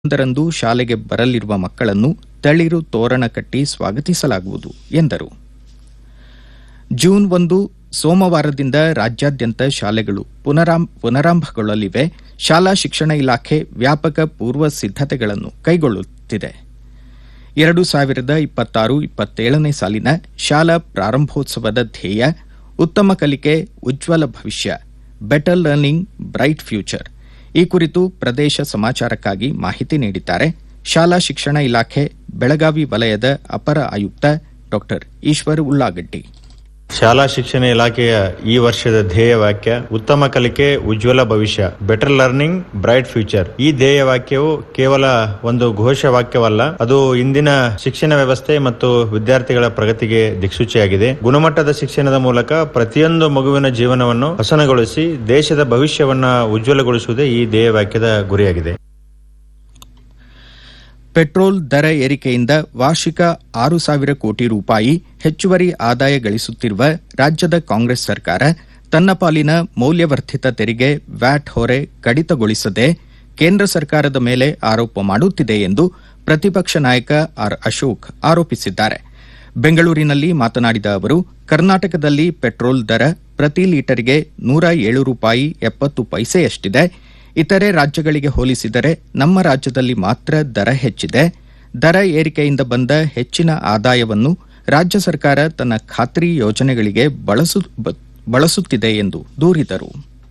ಒಂದರಂದು ಶಾಲೆಗೆ ಬರಲಿರುವ ಮಕ್ಕಳನ್ನು ತಳಿರು ತೋರಣ ಕಟ್ಟಿ ಸ್ವಾಗತಿಸಲಾಗುವುದು ಎಂದರು. ಜೂನ್ 1 ಸೋಮವಾರದಿಂದ ರಾಜ್ಯಾದ್ಯಂತ ಶಾಲೆಗಳು ಪುನರಾರಂಭಗೊಳ್ಳಲಿವೆ. ಶಾಲಾ ಶಿಕ್ಷಣ ಇಲಾಖೆ ವ್ಯಾಪಕ ಪೂರ್ವ ಸಿದ್ದತೆಗಳನ್ನು ಕೈಗೊಳ್ಳುತ್ತಿದೆ. 2026-27ನೇ ಸಾಲಿನ ಶಾಲಾ ಪ್ರಾರಂಭೋತ್ಸವದ ಧ್ಯೇಯ ಉತ್ತಮ ಕಲಿಕೆ, ಉಜ್ವಲ ಭವಿಷ್ಯ, ಬೆಟರ್ ಲರ್ನಿಂಗ್, ಬ್ರೈಟ್ ಫ್ಯೂಚರ್. ಈ ಕುರಿತು ಪ್ರದೇಶ ಸಮಾಚಾರಕ್ಕಾಗಿ ಮಾಹಿತಿ ನೀಡಿದ್ದಾರೆ ಶಾಲಾ ಶಿಕ್ಷಣ ಇಲಾಖೆ ಬೆಳಗಾವಿ ವಲಯದ ಅಪರ ಆಯುಕ್ತ ಡಾ ಈಶ್ವರ್ ಉಳ್ಳಾಗಡ್ಡಿ. ಶಾಲಾ ಶಿಕ್ಷಣ ಇಲಾಖೆಯ ಈ ವರ್ಷದ ಧ್ಯೇಯ ವಾಕ್ಯ ಉತ್ತಮ ಕಲಿಕೆ, ಉಜ್ವಲ ಭವಿಷ್ಯ, ಬೆಟರ್ ಲರ್ನಿಂಗ್, ಬ್ರೈಟ್ ಫ್ಯೂಚರ್. ಈ ಧ್ಯೇಯ ವಾಕ್ಯವು ಕೇವಲ ಒಂದು ಘೋಷ ವಾಕ್ಯವಲ್ಲ, ಅದು ಇಂದಿನ ಶಿಕ್ಷಣ ವ್ಯವಸ್ಥೆ ಮತ್ತು ವಿದ್ಯಾರ್ಥಿಗಳ ಪ್ರಗತಿಗೆ ದಿಕ್ಸೂಚಿಯಾಗಿದೆ. ಗುಣಮಟ್ಟದ ಶಿಕ್ಷಣದ ಮೂಲಕ ಪ್ರತಿಯೊಂದು ಮಗುವಿನ ಜೀವನವನ್ನು ಹಸನಗೊಳಿಸಿ ದೇಶದ ಭವಿಷ್ಯವನ್ನ ಉಜ್ವಲಗೊಳಿಸುವುದೇ ಈ ಧ್ಯೇಯ ವಾಕ್ಯದ ಗುರಿಯಾಗಿದೆ. ಪೆಟ್ರೋಲ್ ದರ ಏರಿಕೆಯಿಂದ ವಾರ್ಷಿಕ 6,000 ಕೋಟಿ ರೂಪಾಯಿ ಹೆಚ್ಚುವರಿ ಆದಾಯ ಗಳಿಸುತ್ತಿರುವ ರಾಜ್ಯದ ಕಾಂಗ್ರೆಸ್ ಸರ್ಕಾರ ತನ್ನ ಪಾಲಿನ ಮೌಲ್ಯವರ್ಧಿತ ತೆರಿಗೆ ವ್ಯಾಟ್ ಹೊರೆ ಕಡಿತಗೊಳಿಸದೆ ಕೇಂದ್ರ ಸರ್ಕಾರದ ಮೇಲೆ ಆರೋಪ ಮಾಡುತ್ತಿದೆ ಎಂದು ಪ್ರತಿಪಕ್ಷ ನಾಯಕ ಆರ್ ಅಶೋಕ್ ಆರೋಪಿಸಿದ್ದಾರೆ. ಬೆಂಗಳೂರಿನಲ್ಲಿ ಮಾತನಾಡಿದ ಅವರು, ಕರ್ನಾಟಕದಲ್ಲಿ ಪೆಟ್ರೋಲ್ ದರ ಪ್ರತಿ ಲೀಟರ್ಗೆ 107 ರೂಪಾಯಿ 70 ಪೈಸೆಯಷ್ಟಿದೆ. ಇತರೆ ರಾಜ್ಯಗಳಿಗೆ ಹೋಲಿಸಿದರೆ ನಮ್ಮ ರಾಜ್ಯದಲ್ಲಿ ಮಾತ್ರ ದರ ಹೆಚ್ಚಿದೆ. ದರ ಏರಿಕೆಯಿಂದ ಬಂದ ಹೆಚ್ಚಿನ ಆದಾಯವನ್ನು ರಾಜ್ಯ ಸರ್ಕಾರ ತನ್ನ ಖಾತ್ರಿ ಯೋಜನೆಗಳಿಗೆ ಬಳಸುತ್ತಿದೆ ಎಂದು ದೂರಿದರು.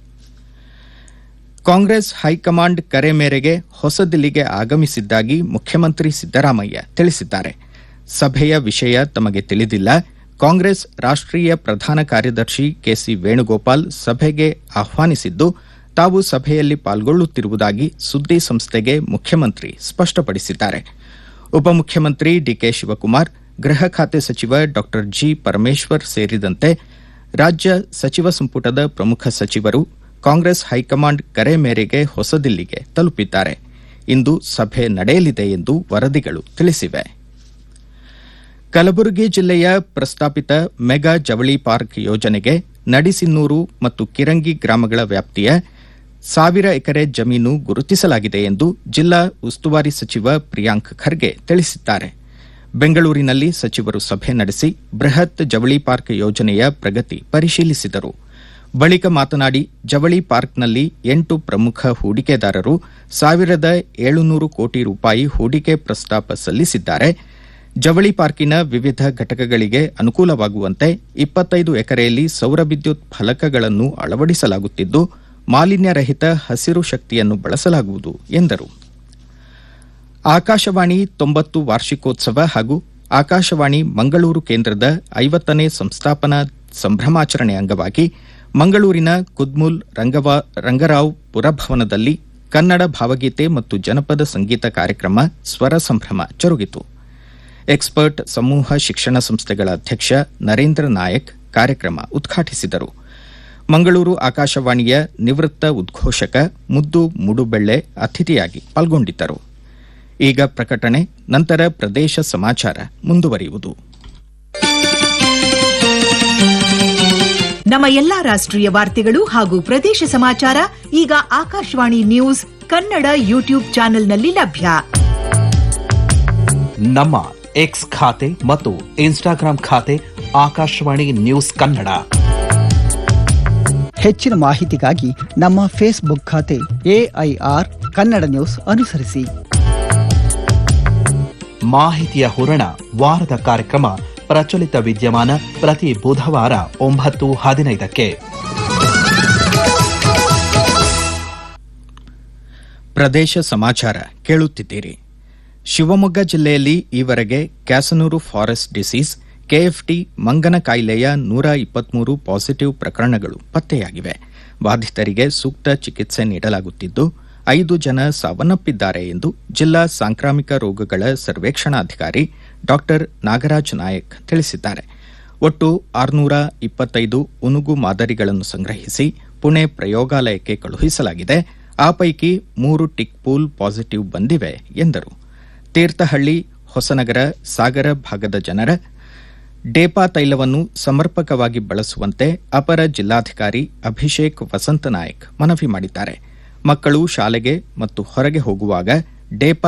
ಕಾಂಗ್ರೆಸ್ ಹೈಕಮಾಂಡ್ ಕರೆ ಮೇರೆಗೆ ಹೊಸದಿಲ್ಲಿಗೆ ಆಗಮಿಸಿದ್ದಾಗಿ ಮುಖ್ಯಮಂತ್ರಿ ಸಿದ್ದರಾಮಯ್ಯ ತಿಳಿಸಿದ್ದಾರೆ. ಸಭೆಯ ವಿಷಯ ತಮಗೆ ತಿಳಿದಿಲ್ಲ. ಕಾಂಗ್ರೆಸ್ ರಾಷ್ಟ್ರೀಯ ಪ್ರಧಾನ ಕಾರ್ಯದರ್ಶಿ ಕೆಸಿ ವೇಣುಗೋಪಾಲ್ ಸಭೆಗೆ ಆಹ್ವಾನಿಸಿದ್ದು, ತಾವು ಸಭೆಯಲ್ಲಿ ಪಾಲ್ಗೊಳ್ಳುತ್ತಿರುವುದಾಗಿ ಸುದ್ದಿ ಸಂಸ್ಥೆಗೆ ಮುಖ್ಯಮಂತ್ರಿ ಸ್ಪಷ್ಟಪಡಿಸಿದ್ದಾರೆ. ಉಪಮುಖ್ಯಮಂತ್ರಿ ಡಿಕೆ ಶಿವಕುಮಾರ್, ಗೃಹ ಖಾತೆ ಸಚಿವ ಡಾ ಜಿ ಪರಮೇಶ್ವರ್ ಸೇರಿದಂತೆ ರಾಜ್ಯ ಸಚಿವ ಸಂಪುಟದ ಪ್ರಮುಖ ಸಚಿವರು ಕಾಂಗ್ರೆಸ್ ಹೈಕಮಾಂಡ್ ಕರೆ ಮೇರೆಗೆ ಹೊಸದಿಲ್ಲಿಗೆ ತಲುಪಿದ್ದಾರೆ. ಇಂದು ಸಭೆ ನಡೆಯಲಿದೆ ಎಂದು ವರದಿಗಳು ತಿಳಿಸಿವೆ. ಕಲಬುರಗಿ ಜಿಲ್ಲೆಯ ಪ್ರಸ್ತಾಪಿತ ಮೆಗಾ ಜವಳಿ ಪಾರ್ಕ್ ಯೋಜನೆಗೆ ನಡಿಸಿನ್ನೂರು ಮತ್ತು ಕಿರಂಗಿ ಗ್ರಾಮಗಳ ವ್ಯಾಪ್ತಿಯ 1,000 ಎಕರೆ ಜಮೀನು ಗುರುತಿಸಲಾಗಿದೆ ಎಂದು ಜಿಲ್ಲಾ ಉಸ್ತುವಾರಿ ಸಚಿವ ಪ್ರಿಯಾಂಕ್ ಖರ್ಗೆ ತಿಳಿಸಿದ್ದಾರೆ. ಬೆಂಗಳೂರಿನಲ್ಲಿ ಸಚಿವರು ಸಭೆ ನಡೆಸಿ ಬೃಹತ್ ಜವಳಿ ಪಾರ್ಕ್ ಯೋಜನೆಯ ಪ್ರಗತಿ ಪರಿಶೀಲಿಸಿದರು. ಬಳಿಕ ಮಾತನಾಡಿ, ಜವಳಿ ಪಾರ್ಕ್ನಲ್ಲಿ 8 ಪ್ರಮುಖ ಹೂಡಿಕೆದಾರರು 1,700 ಕೋಟಿ ರೂಪಾಯಿ ಹೂಡಿಕೆ ಪ್ರಸ್ತಾಪ ಸಲ್ಲಿಸಿದ್ದಾರೆ. ಜವಳಿ ಪಾರ್ಕಿನ ವಿವಿಧ ಘಟಕಗಳಿಗೆ ಅನುಕೂಲವಾಗುವಂತೆ 25 ಎಕರೆಯಲ್ಲಿ ಸೌರ ವಿದ್ಯುತ್ ಫಲಕಗಳನ್ನು ಅಳವಡಿಸಲಾಗುತ್ತಿದ್ದು, ಮಾಲಿನ್ಯರಹಿತ ಹಸಿರು ಶಕ್ತಿಯನ್ನು ಬಳಸಲಾಗುವುದು ಎಂದರು. ಆಕಾಶವಾಣಿ 90 ವಾರ್ಷಿಕೋತ್ಸವ ಹಾಗೂ ಆಕಾಶವಾಣಿ ಮಂಗಳೂರು ಕೇಂದ್ರದ 50ನೇ ಸಂಸ್ಥಾಪನಾ ಸಂಭ್ರಮಾಚರಣೆ ಅಂಗವಾಗಿ ಮಂಗಳೂರಿನ ಕುದ್ಮುಲ್ ರಂಗರಾವ್ ಪುರಭವನದಲ್ಲಿ ಕನ್ನಡ ಭಾವಗೀತೆ ಮತ್ತು ಜನಪದ ಸಂಗೀತ ಕಾರ್ಯಕ್ರಮ ಸ್ವರ ಸಂಭ್ರಮ ಜರುಗಿತು. ಎಕ್ಸ್ಪರ್ಟ್ ಸಮೂಹ ಶಿಕ್ಷಣ ಸಂಸ್ಥೆಗಳ ಅಧ್ಯಕ್ಷ ನರೇಂದ್ರ ನಾಯಕ್ ಕಾರ್ಯಕ್ರಮ ಉದ್ಘಾಟಿಸಿದರು. ಮಂಗಳೂರು ಆಕಾಶವಾಣಿಯ ನಿವೃತ್ತ ಉದ್ಘೋಷಕ ಮುದ್ದು ಮುಡುಬೆಳ್ಳೆ ಅತಿಥಿಯಾಗಿ ಪಾಲ್ಗೊಂಡಿದ್ದರು. ಈಗ ಪ್ರಕಟಣೆ, ನಂತರ ಪ್ರದೇಶ ಸಮಾಚಾರ ಮುಂದುವರಿಯುವುದು. ನಮ್ಮ ಎಲ್ಲಾ ರಾಷ್ಟ್ರೀಯ ವಾರ್ತೆಗಳು ಹಾಗೂ ಪ್ರದೇಶ ಸಮಾಚಾರ ಈಗ ಆಕಾಶವಾಣಿ ನ್ಯೂಸ್ ಕನ್ನಡ ಯೂಟ್ಯೂಬ್ ಚಾನೆಲ್ನಲ್ಲಿ ಲಭ್ಯ. ನಮ್ಮ ಎಕ್ಸ್ ಖಾತೆ ಮತ್ತು ಇನ್ಸ್ಟಾಗ್ರಾಂ ಖಾತೆ ಆಕಾಶವಾಣಿ ನ್ಯೂಸ್ ಕನ್ನಡ. ಹೆಚ್ಚಿನ ಮಾಹಿತಿಗಾಗಿ ನಮ್ಮ ಫೇಸ್ಬುಕ್ ಖಾತೆ AIR ಕನ್ನಡ ನ್ಯೂಸ್ ಅನುಸರಿಸಿ. ಮಾಹಿತಿಯ ಹೂರಣ ವಾರದ ಕಾರ್ಯಕ್ರಮ ಪ್ರಚಲಿತ ವಿದ್ಯಮಾನ ಪ್ರತಿ ಬುಧವಾರ 9:15ಕ್ಕೆ. ಪ್ರದೇಶ ಸಮಾಚಾರ ಕೇಳುತ್ತಿದ್ದೀರಿ. ಶಿವಮೊಗ್ಗ ಜಿಲ್ಲೆಯಲ್ಲಿ ಈವರೆಗೆ ಕ್ಯಾಸನೂರು ಫಾರೆಸ್ಟ್ ಡಿಸೀಸ್ KFT ಮಂಗನ ಕಾಯಿಲೆಯ 123 ಪಾಸಿಟಿವ್ ಪ್ರಕರಣಗಳು ಪತ್ತೆಯಾಗಿವೆ. ಬಾಧಿತರಿಗೆ ಸೂಕ್ತ ಚಿಕಿತ್ಸೆ ನೀಡಲಾಗುತ್ತಿದ್ದು 5 ಜನ ಸಾವನ್ನಪ್ಪಿದ್ದಾರೆ ಎಂದು ಜಿಲ್ಲಾ ಸಾಂಕ್ರಾಮಿಕ ರೋಗಗಳ ಸರ್ವೇಕ್ಷಣಾಧಿಕಾರಿ ಡಾ ನಾಗರಾಜ್ ನಾಯಕ್ ತಿಳಿಸಿದ್ದಾರೆ. ಒಟ್ಟು 625 ಉನುಗು ಮಾದರಿಗಳನ್ನು ಸಂಗ್ರಹಿಸಿ ಪುಣೆ ಪ್ರಯೋಗಾಲಯಕ್ಕೆ ಕಳುಹಿಸಲಾಗಿದೆ. ಆ ಪೈಕಿ 3 ಟಿಕ್ ಪೂಲ್ ಪಾಸಿಟಿವ್ ಬಂದಿವೆ ಎಂದರು. ತೀರ್ಥಹಳ್ಳಿ, ಹೊಸನಗರ, ಸಾಗರ ಭಾಗದ ಜನರ ಡೇಪಾ ತೈಲವನ್ನು ಸಮರ್ಪಕವಾಗಿ ಬಳಸುವಂತೆ ಅಪರ ಜಿಲ್ಲಾಧಿಕಾರಿ ಅಭಿಷೇಕ್ ವಸಂತ ನಾಯಕ್ ಮನವಿ ಮಾಡಿದ್ದಾರೆ. ಮಕ್ಕಳು ಶಾಲೆಗೆ ಮತ್ತು ಹೊರಗೆ ಹೋಗುವಾಗ ಡೇಪಾ